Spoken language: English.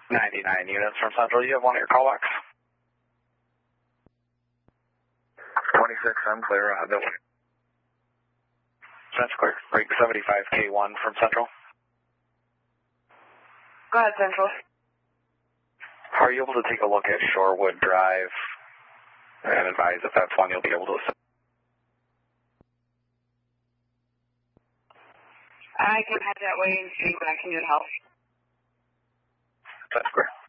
99 units from Central. You have one of your callbacks. 26, I'm clear. That one. That's clear. Break 75K1 from Central. Go ahead, Central. Are you able to take a look at Shorewood Drive and advise if that's one you'll be able to assist? I can head that way and see what I can do to help. That's clear.